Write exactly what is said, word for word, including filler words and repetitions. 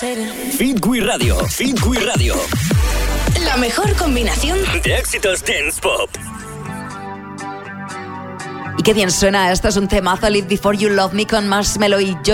Fit We Radio, Fit We Radio. La mejor combinación de éxitos dance pop. Y qué bien suena, esto es un temazo, Live Before You Love Me con Marshmello y John.